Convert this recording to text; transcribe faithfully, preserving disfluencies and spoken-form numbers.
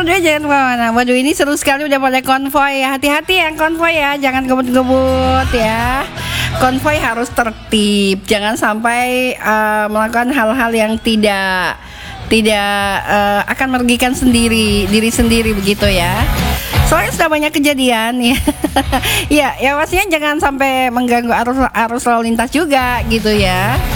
dua jangan kemana-mana. Waduh ini seru sekali udah pada konvoy ya. Hati-hati yang konvoy ya, jangan gebut-gebut ya. Konvoy harus tertib, jangan sampai uh, melakukan hal-hal yang tidak tidak uh, akan merugikan sendiri diri sendiri begitu ya. Soalnya sudah banyak kejadian ya. Ya, ya pastinya jangan sampai mengganggu arus arus lalu lintas juga gitu ya.